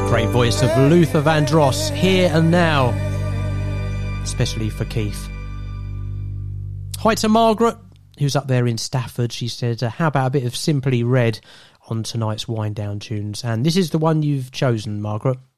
Great voice of Luther Vandross, Here and Now, especially for Keith. Hi to Margaret, who's up there in Stafford. She said, how about a bit of Simply Red on tonight's wind down tunes? And this is the one you've chosen, Margaret.